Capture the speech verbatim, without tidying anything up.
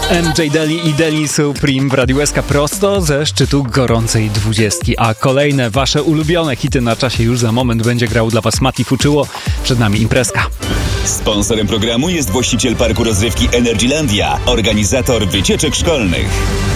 M J Daly i Daly Supreme w Radiu S K prosto ze szczytu gorącej dwudziestki. A kolejne wasze ulubione hity na czasie już za moment będzie grał dla was Mati Fuczyło. Przed nami imprezka. Sponsorem programu jest właściciel parku rozrywki Energylandia, organizator wycieczek szkolnych.